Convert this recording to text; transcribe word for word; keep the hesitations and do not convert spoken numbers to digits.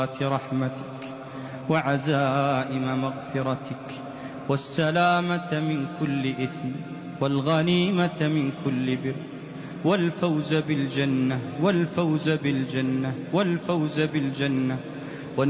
رحمتك وعزائم مغفرتك والسلامة من كل إثم والغنيمة من كل بر والفوز بالجنة والفوز بالجنة والفوز بالجنة